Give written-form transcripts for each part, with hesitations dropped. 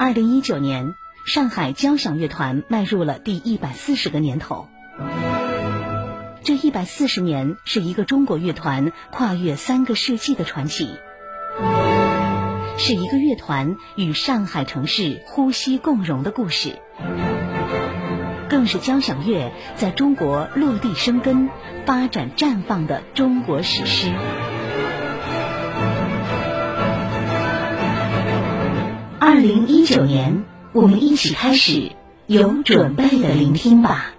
2019年，上海交响乐团迈入了第140个年头。这140年是一个中国乐团跨越3个世纪的传奇，是一个乐团与上海城市呼吸共融的故事，更是交响乐在中国落地生根、发展绽放的中国史诗。2019年，我们一起开始有准备的聆听吧。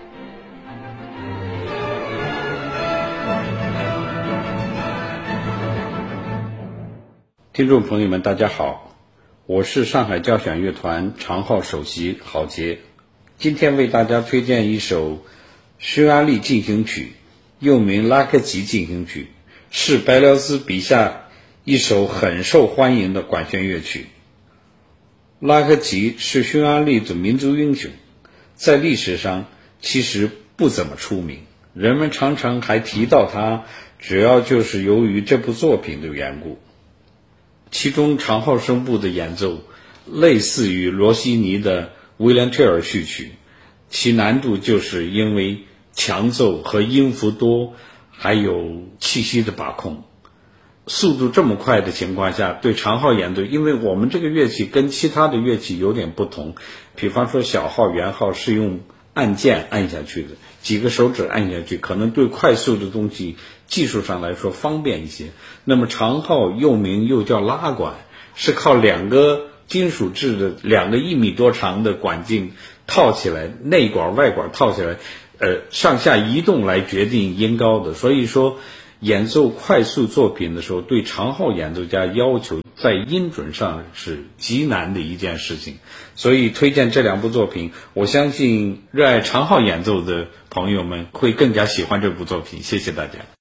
听众朋友们，大家好，我是上海交响乐团长号首席郝杰，今天为大家推荐一首匈牙利进行曲，又名拉克吉进行曲，是白辽斯笔下一首很受欢迎的管弦乐曲。拉克吉是匈牙利的民族英雄，在历史上其实不怎么出名，人们常常还提到他，主要就是由于这部作品的缘故。其中长号声部的演奏类似于罗西尼的威廉特尔序曲，其难度就是因为强奏和音符多，还有气息的把控。速度这么快的情况下，对长号演奏，因为我们这个乐器跟其他的乐器有点不同，比方说小号、圆号是用按键按下去的，几个手指按下去，可能对快速的东西技术上来说方便一些。那么长号又叫拉管，是靠2个金属制的2个1米多长的管径套起来，内管外管套起来，上下移动来决定音高的。所以说演奏快速作品的时候，对长号演奏家要求在音准上是极难的一件事情。所以推荐这2部作品，我相信热爱长号演奏的朋友们会更加喜欢这部作品。谢谢大家。